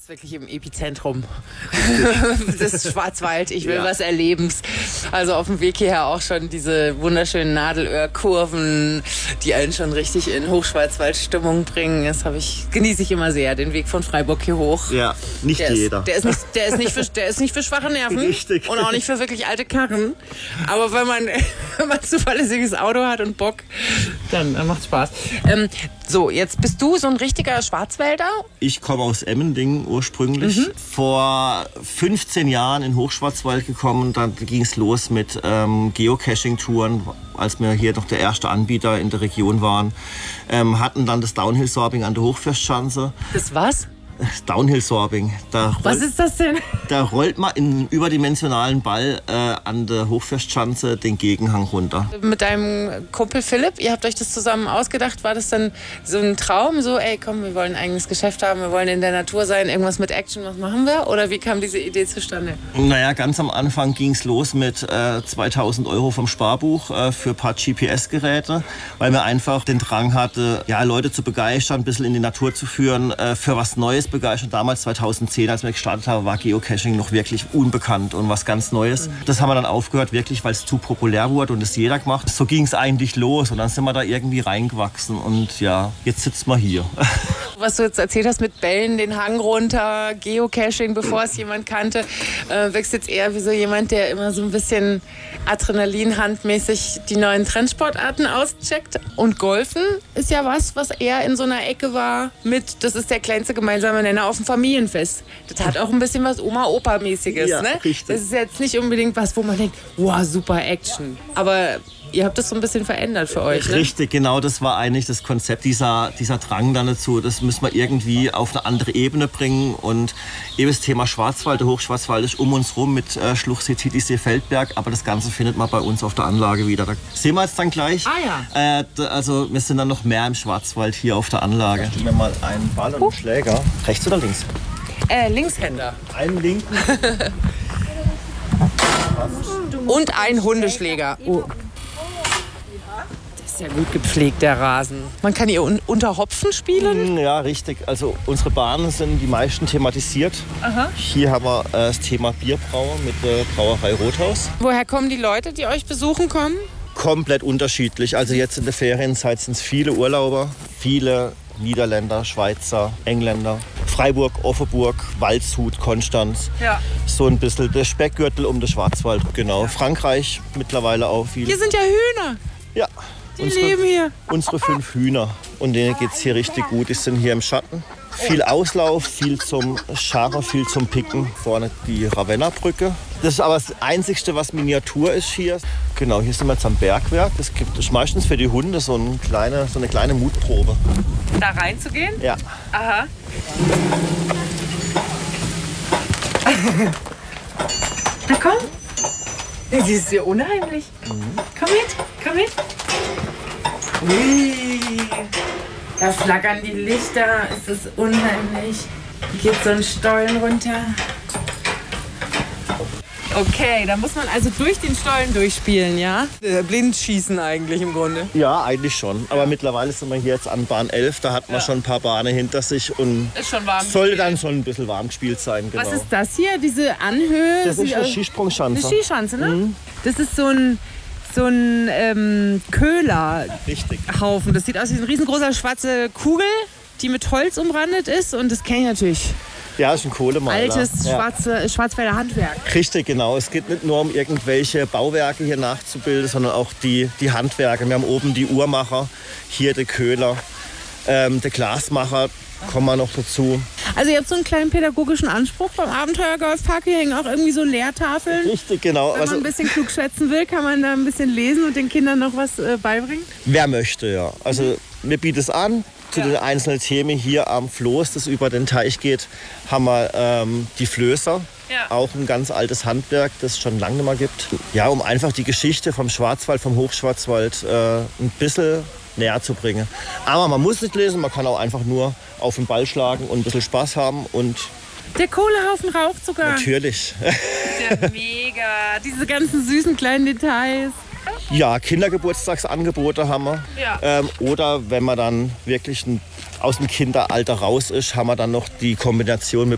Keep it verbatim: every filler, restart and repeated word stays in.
wirklich im Epizentrum des Schwarzwald. Ich will ja. was erleben. Also auf dem Weg hierher auch schon diese wunderschönen Nadelöhrkurven, die einen schon richtig in Hochschwarzwald-Stimmung bringen. Das habe ich, genieße ich immer sehr, den Weg von Freiburg hier hoch. Ja, nicht der jeder. Ist, der, ist nicht, der, ist nicht für, der ist nicht für schwache Nerven. Richtig. Und auch nicht für wirklich alte Karren. Aber wenn man, wenn man ein zuverlässiges Auto hat und Bock, dann, dann macht's Spaß. Ähm, so, jetzt bist du so ein richtiger Schwarzwälder? Ich komme aus Emmendingen ursprünglich. Mhm. Vor fünfzehn Jahren in Hochschwarzwald gekommen. Dann ging es los mit ähm, Geocaching-Touren, als wir hier noch der erste Anbieter in der Region waren. Ähm, hatten dann das Downhill-Sorbing an der Hochfestschanze. Das was? Downhill-Sorbing. Was ist das denn? Da rollt man in einen überdimensionalen Ball äh, an der Hochfestschanze den Gegenhang runter. Mit deinem Kumpel Philipp, ihr habt euch das zusammen ausgedacht. War das dann so ein Traum? So, ey, komm, wir wollen ein eigenes Geschäft haben, wir wollen in der Natur sein, irgendwas mit Action, was machen wir? Oder wie kam diese Idee zustande? Naja, ganz am Anfang ging es los mit äh, zweitausend Euro vom Sparbuch äh, für ein paar G P S-Geräte, weil man einfach den Drang hatte, ja, Leute zu begeistern, ein bisschen in die Natur zu führen, äh, für was Neues begeistert. Damals zweitausendzehn, als wir gestartet haben, war Geocaching noch wirklich unbekannt und was ganz Neues. Mhm. Das haben wir dann aufgehört, wirklich, weil es zu populär wurde und es jeder gemacht. So ging es eigentlich los und dann sind wir da irgendwie reingewachsen und ja, jetzt sitzen wir hier. Was du jetzt erzählt hast mit Bällen, den Hang runter, Geocaching, bevor es jemand kannte, äh, wächst jetzt eher wie so jemand, der immer so ein bisschen adrenalinhandmäßig die neuen Trendsportarten auscheckt. Und Golfen ist ja was, was eher in so einer Ecke war mit, das ist der kleinste gemeinsame Nenner auf dem Familienfest. Das hat auch ein bisschen was Oma-Opa-mäßiges. Ja, ne? richtig. Das ist jetzt nicht unbedingt was, wo man denkt, wow, super Action. Aber ihr habt das so ein bisschen verändert für euch, ne? Richtig, genau, das war eigentlich das Konzept, dieser, dieser Drang dann dazu. Das müssen wir irgendwie auf eine andere Ebene bringen. Und eben das Thema Schwarzwald, der Hochschwarzwald ist um uns rum mit äh, Schluchsee, Titisee, Feldberg. Aber das Ganze findet man bei uns auf der Anlage wieder. Da sehen wir jetzt dann gleich. Ah ja. Äh, d- also wir sind dann noch mehr im Schwarzwald hier auf der Anlage. Da stellen wir mal einen Ball und einen Schläger. Rechts oder links? Äh, Linkshänder. Einen linken. Und ein Hundeschläger. Oh. Das ist ja gut gepflegt, der Rasen. Man kann hier un- unter Hopfen spielen? Ja, richtig. Also unsere Bahnen sind die meisten thematisiert. Aha. Hier haben wir äh, das Thema Bierbrauer mit der Brauerei Rothaus. Woher kommen die Leute, die euch besuchen kommen? Komplett unterschiedlich. Also jetzt in der Ferienzeit sind es viele Urlauber, viele Niederländer, Schweizer, Engländer. Freiburg, Offenburg, Waldshut, Konstanz. Ja. So ein bisschen der Speckgürtel um den Schwarzwald, genau. Frankreich mittlerweile auch viel. Hier sind ja Hühner. Ja. Die leben hier. Unsere fünf Hühner. Und denen geht es hier richtig gut. Die sind hier im Schatten. Viel Auslauf, viel zum Scharren, viel zum Picken. Vorne die Ravenna-Brücke. Das ist aber das Einzige, was Miniatur ist hier. Genau, hier sind wir jetzt am Bergwerk. Das gibt es meistens für die Hunde so eine kleine, so eine kleine Mutprobe. Da reinzugehen? Ja. Aha. Na komm. Das ist ja unheimlich. Mhm. Komm mit, komm mit. Ui. Da flackern die Lichter. Es ist unheimlich. Hier geht so ein Stollen runter. Okay, da muss man also durch den Stollen durchspielen, ja? Äh, blind schießen eigentlich im Grunde. Ja, eigentlich schon. Aber mittlerweile sind wir hier jetzt an Bahn elf. Da hat man Ja. schon ein paar Bahnen hinter sich. Und Ist schon warm. sollte dann schon ein bisschen warm gespielt sein. Genau. Was ist das hier? Diese Anhöhe? Das ist Sie- eine Eine Skisprungschanze. Skischanze, ne? Mhm. Das ist so ein, so ein ähm, Köhlerhaufen. Richtig. Das sieht aus wie eine riesengroße schwarze Kugel, die mit Holz umrandet ist. Und das kenne ich natürlich. Ja, ist ein Kohlemaler. Altes Ja. schwarze, Schwarzwälder Handwerk. Richtig, genau. Es geht nicht nur um irgendwelche Bauwerke hier nachzubilden, sondern auch die, die Handwerke. Wir haben oben die Uhrmacher, hier der Köhler, ähm, der Glasmacher, kommen wir noch dazu. Also ihr habt so einen kleinen pädagogischen Anspruch beim Abenteuer-Golfpark. Hier hängen auch irgendwie so Lehrtafeln. Richtig, genau. Wenn man Also, ein bisschen klug schwätzen will, kann man da ein bisschen lesen und den Kindern noch was äh, beibringen. wer möchte, ja. Also wir bieten es an. Zu Ja. den einzelnen Themen hier am Floß, das über den Teich geht, haben wir ähm, die Flößer. Ja. Auch ein ganz altes Handwerk, das es schon lange nicht mehr gibt. Ja, um einfach die Geschichte vom Schwarzwald, vom Hochschwarzwald äh, ein bisschen näher zu bringen. Aber man muss nicht lesen, man kann auch einfach nur auf den Ball schlagen und ein bisschen Spaß haben. Und Der Kohlehaufen raucht sogar. natürlich, Ja, mega. Diese ganzen süßen kleinen Details. ja, Kindergeburtstagsangebote haben wir. Ja. Ähm, oder wenn man dann wirklich ein, aus dem Kinderalter raus ist, haben wir dann noch die Kombination mit